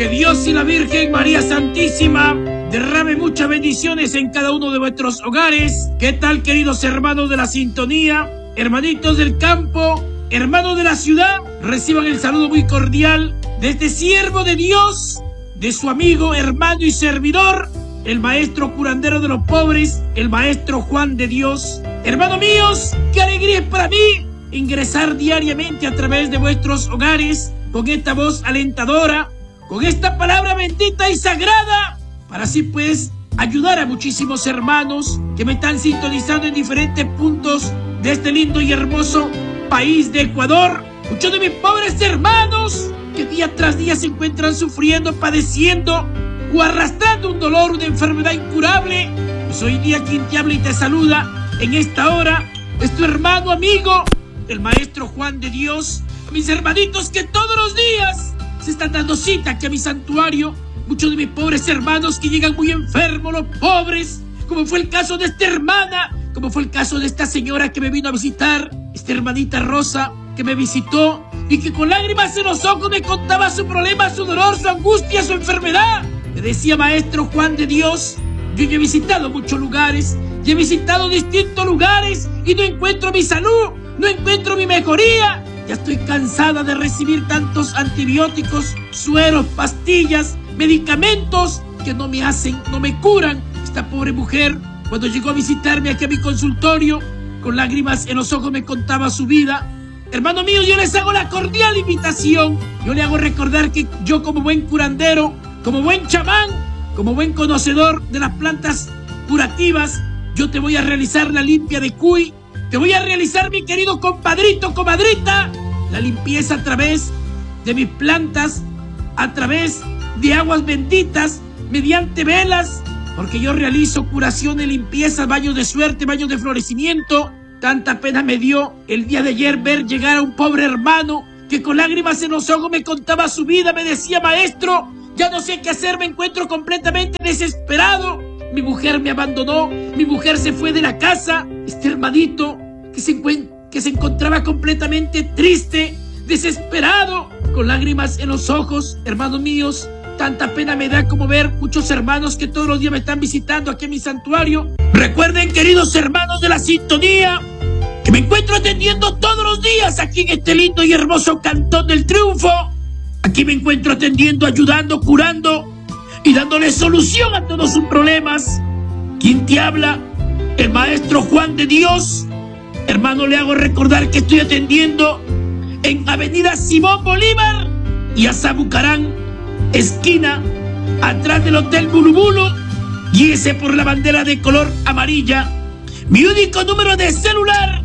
Que Dios y la Virgen María Santísima derrame muchas bendiciones en cada uno de vuestros hogares. ¿Qué tal, queridos hermanos de la sintonía, hermanitos del campo, hermanos de la ciudad? Reciban el saludo muy cordial de este siervo de Dios, de su amigo, hermano y servidor, el maestro curandero de los pobres, el maestro Juan de Dios. Hermanos míos, qué alegría es para mí ingresar diariamente a través de vuestros hogares con esta voz alentadora, con esta palabra bendita y sagrada, para así pues ayudar a muchísimos hermanos que me están sintonizando en diferentes puntos de este lindo y hermoso país de Ecuador. Muchos de mis pobres hermanos que día tras día se encuentran sufriendo, padeciendo o arrastrando un dolor, una enfermedad incurable. Pues hoy día quien te habla y te saluda en esta hora es tu hermano amigo, el maestro Juan de Dios. A mis hermanitos que todos los días se están dando cita aquí a mi santuario. Muchos de mis pobres hermanos que llegan muy enfermos, los pobres, como fue el caso de esta hermana, como fue el caso de esta señora que me vino a visitar, esta hermanita Rosa que me visitó y que con lágrimas en los ojos me contaba su problema, su dolor, su angustia, su enfermedad. Me decía: maestro Juan de Dios, yo he visitado muchos lugares, y he visitado distintos lugares y no encuentro mi salud, no encuentro mi mejoría. Ya estoy cansada de recibir tantos antibióticos, sueros, pastillas, medicamentos que no me hacen, no me curan. Esta pobre mujer, cuando llegó a visitarme aquí a mi consultorio, con lágrimas en los ojos me contaba su vida. Hermano mío, yo les hago la cordial invitación. Yo le hago recordar que yo, como buen curandero, como buen chamán, como buen conocedor de las plantas curativas, yo te voy a realizar la limpia de cuy. Te voy a realizar, mi querido compadrito, comadrita, la limpieza a través de mis plantas, a través de aguas benditas, mediante velas, porque yo realizo curaciones, limpiezas, baños de suerte, baños de florecimiento. Tanta pena me dio el día de ayer ver llegar a un pobre hermano que con lágrimas en los ojos me contaba su vida. Me decía: maestro, ya no sé qué hacer, me encuentro completamente desesperado. Mi mujer me abandonó, mi mujer se fue de la casa. Este hermanito que se encontraba completamente triste, desesperado, con lágrimas en los ojos. Hermanos míos, tanta pena me da como ver muchos hermanos que todos los días me están visitando aquí en mi santuario. Recuerden, queridos hermanos de la sintonía, que me encuentro atendiendo todos los días aquí en este lindo y hermoso Cantón del Triunfo. Aquí me encuentro atendiendo, ayudando, curando y dándole solución a todos sus problemas. ¿Quién te habla? El maestro Juan de Dios. Hermano, le hago recordar que estoy atendiendo en Avenida Simón Bolívar y Azabucarán, esquina, atrás del Hotel Bulubulu. Guíese por la bandera de color amarilla. Mi único número de celular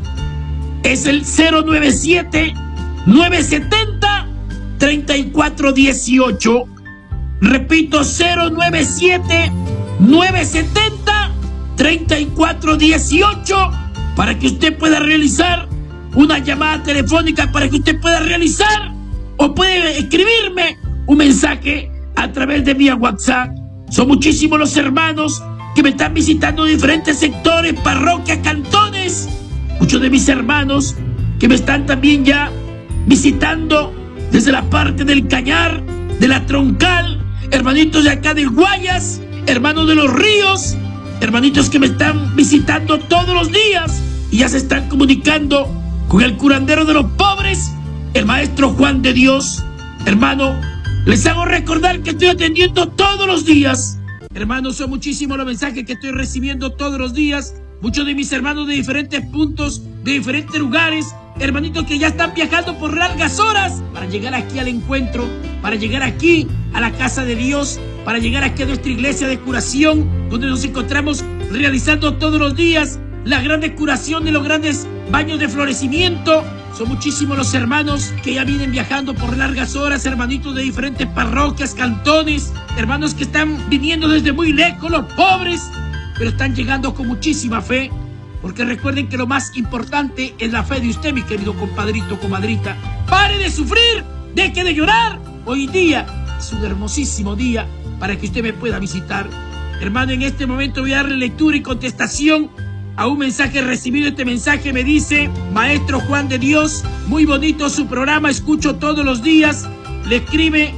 es el 097-970-3418. Repito, 097-970-3418, para que usted pueda realizar una llamada telefónica, para que usted pueda realizar o puede escribirme un mensaje a través de vía WhatsApp. Son muchísimos los hermanos que me están visitando en diferentes sectores, parroquias, cantones. Muchos de mis hermanos que me están también ya visitando desde la parte del Cañar, de la Troncal, hermanitos de acá del Guayas, hermanos de los Ríos, hermanitos que me están visitando todos los días y ya se están comunicando con el curandero de los pobres, el maestro Juan de Dios. Hermano, les hago recordar que estoy atendiendo todos los días. Hermanos, son muchísimos los mensajes que estoy recibiendo todos los días. Muchos de mis hermanos de diferentes puntos, de diferentes lugares, hermanitos que ya están viajando por largas horas para llegar aquí al encuentro, para llegar aquí a la casa de Dios, para llegar aquí a nuestra iglesia de curación, donde nos encontramos realizando todos los días la grande curación de los grandes baños de florecimiento. Son muchísimos los hermanos que ya vienen viajando por largas horas, hermanitos de diferentes parroquias, cantones, hermanos que están viniendo desde muy lejos, los pobres, pero están llegando con muchísima fe, porque recuerden que lo más importante es la fe de usted, mi querido compadrito, comadrita. Pare de sufrir, deje de llorar. Hoy día es un hermosísimo día para que usted me pueda visitar. Hermano, en este momento voy a darle lectura y contestación a un mensaje recibido. Este mensaje me dice: maestro Juan de Dios, muy bonito su programa, escucho todos los días. Le escribe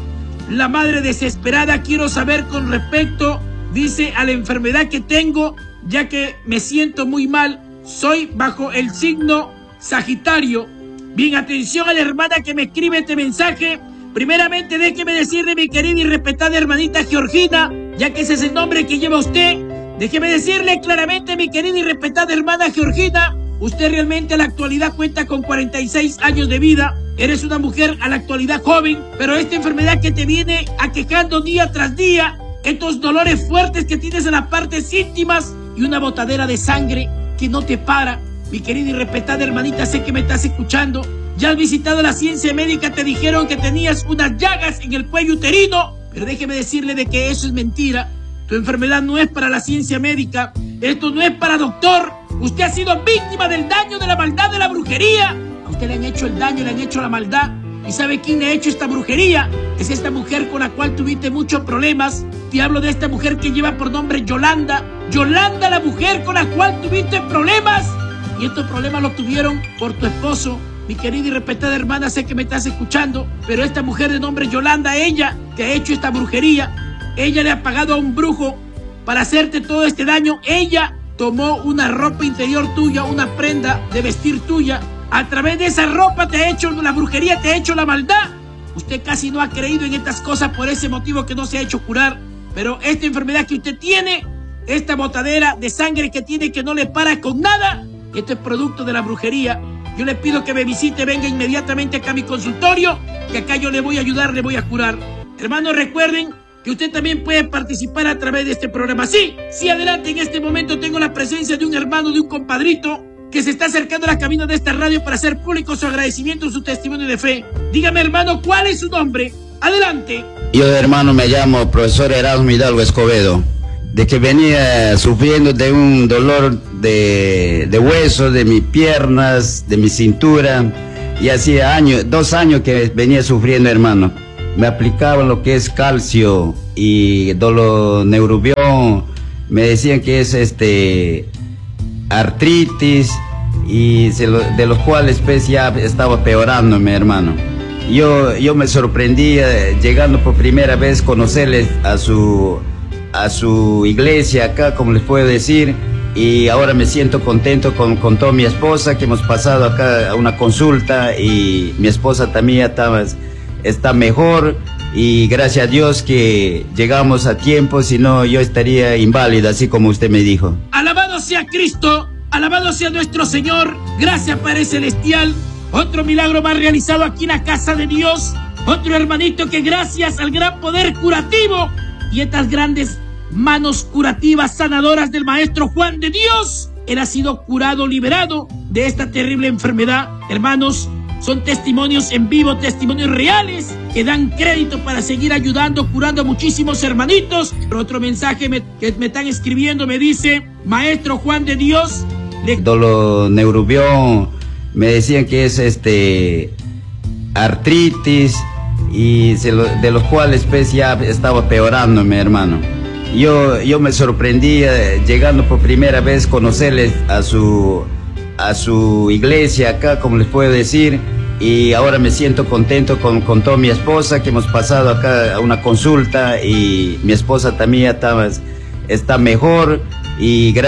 la madre desesperada. Quiero saber con respecto, dice, a la enfermedad que tengo, ya que me siento muy mal. Soy bajo el signo Sagitario. Bien, atención a la hermana que me escribe este mensaje. Primeramente, déjeme decirle, mi querida y respetada hermanita Georgina, ya que ese es el nombre que lleva usted, déjeme decirle claramente, mi querida y respetada hermana Georgina, usted realmente a la actualidad cuenta con 46 años de vida. Eres una mujer a la actualidad joven, pero esta enfermedad que te viene aquejando día tras día, estos dolores fuertes que tienes en las partes íntimas y una botadera de sangre que no te para. Mi querida y respetada hermanita, sé que me estás escuchando. Ya has visitado la ciencia médica, te dijeron que tenías unas llagas en el cuello uterino, pero déjeme decirle de que eso es mentira. Tu enfermedad no es para la ciencia médica, esto no es para doctor. Usted ha sido víctima del daño, de la maldad, de la brujería. A usted le han hecho el daño, le han hecho la maldad. ¿Y sabe quién le ha hecho esta brujería? Es esta mujer con la cual tuviste muchos problemas. Te hablo de esta mujer que lleva por nombre Yolanda. Yolanda, la mujer con la cual tuviste problemas. Y estos problemas los tuvieron por tu esposo. Mi querida y respetada hermana, sé que me estás escuchando, pero esta mujer de nombre Yolanda, ella te ha hecho esta brujería. Ella le ha pagado a un brujo para hacerte todo este daño. Ella tomó una ropa interior tuya, una prenda de vestir tuya. A través de esa ropa te ha hecho la brujería, te ha hecho la maldad. Usted casi no ha creído en estas cosas, por ese motivo que no se ha hecho curar. Pero esta enfermedad que usted tiene, esta botadera de sangre que tiene, que no le para con nada, esto es producto de la brujería. Yo le pido que me visite, venga inmediatamente acá a mi consultorio, que acá yo le voy a ayudar, le voy a curar. Hermanos, recuerden que usted también puede participar a través de este programa. Sí, adelante, en este momento tengo la presencia de un hermano, de un compadrito, que se está acercando a la cabina de esta radio para hacer público su agradecimiento, su testimonio de fe. Dígame, hermano, ¿cuál es su nombre? Adelante. Yo, hermano, me llamo profesor Erasmo Hidalgo Escobedo. De que venía sufriendo de un dolor de hueso, de mis piernas, de mi cintura, y hacía 2 años que venía sufriendo, hermano. Me aplicaban lo que es calcio y doloneurobión, me decían que es artritis, y de los cuales pues ya estaba peorándome, hermano. Yo me sorprendía llegando por primera vez, conocerles a su iglesia acá, como les puedo decir, y ahora me siento contento con toda mi esposa, que hemos pasado acá a una consulta, y mi esposa también está mejor, y gracias a Dios que llegamos a tiempo, si no yo estaría inválida, así como usted me dijo. Alabado sea Cristo, alabado sea nuestro Señor. Gracias, Padre Celestial. Otro milagro más realizado aquí en la casa de Dios. Otro hermanito que gracias al gran poder curativo y estas grandes manos curativas, sanadoras del Maestro Juan de Dios, él ha sido curado, liberado de esta terrible enfermedad. Hermanos, son testimonios en vivo, testimonios reales que dan crédito para seguir ayudando, curando a muchísimos hermanitos. Pero otro mensaje que me están escribiendo me dice: Maestro Juan de Dios, doloneurobión, me decían que es artritis, y de los cuales pues ya estaba peorándome, hermano. Yo me sorprendía llegando por primera vez, conocerles a su iglesia acá, como les puedo decir, y ahora me siento contento con toda mi esposa, que hemos pasado acá a una consulta, y mi esposa también está mejor, y gracias